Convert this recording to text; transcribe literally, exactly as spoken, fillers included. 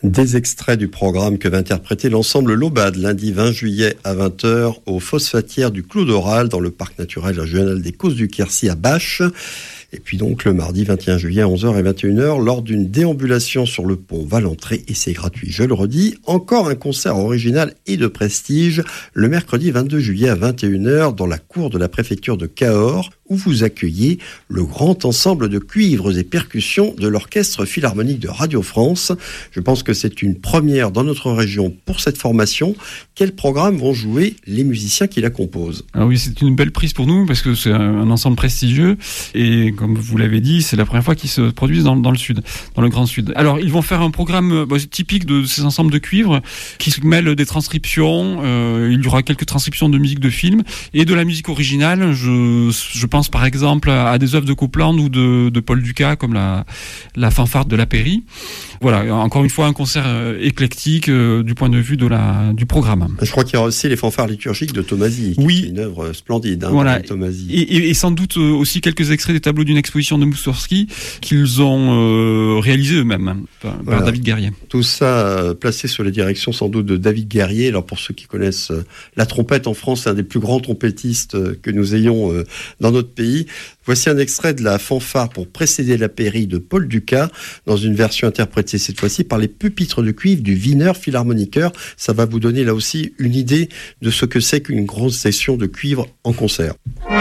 Des extraits du programme que va interpréter l'ensemble Lobade lundi vingt juillet à vingt heures aux phosphatières du Clos d'Oral dans le parc naturel régional des Causses du Quercy à Bache. Et puis donc le mardi vingt et un juillet à onze heures et vingt et une heures lors d'une déambulation sur le pont Valentré, et c'est gratuit, je le redis. Encore un concert original et de prestige le mercredi vingt-deux juillet à vingt et une heures dans la cour de la préfecture de Cahors, où vous accueillez le grand ensemble de cuivres et percussions de l'Orchestre Philharmonique de Radio France. Je pense que c'est une première dans notre région pour cette formation. Quels programmes vont jouer les musiciens qui la composent ? Ah oui, c'est une belle prise pour nous parce que c'est un ensemble prestigieux et comme vous l'avez dit, c'est la première fois qu'ils se produisent dans, dans le sud, dans le Grand Sud. Alors, ils vont faire un programme bah, typique de ces ensembles de cuivres qui se mêlent des transcriptions. Euh, il y aura quelques transcriptions de musique de film et de la musique originale. Je, je pense par exemple à des œuvres de Copland ou de, de Paul Dukas comme la, la fanfare de la Pairie. Voilà, encore une fois un concert euh, éclectique euh, du point de vue de la, du programme. Je crois qu'il y aura aussi les fanfares liturgiques de Tomasi, qui oui. est une œuvre splendide, hein, voilà. de Tomasi. Et, et, et sans doute aussi quelques extraits des tableaux d'une exposition de Moussorgsky qu'ils ont euh, réalisé eux-mêmes hein, par, voilà. par David Guerrier. Tout ça euh, placé sous la direction sans doute de David Guerrier. Alors pour ceux qui connaissent euh, la trompette en France, c'est un des plus grands trompettistes euh, que nous ayons euh, dans notre pays. Voici un extrait de la fanfare pour précéder la Pairie de Paul Dukas, dans une version interprétée cette fois-ci par les pupitres de cuivre du Wiener Philharmoniker. Ça va vous donner là aussi une idée de ce que c'est qu'une grosse session de cuivre en concert.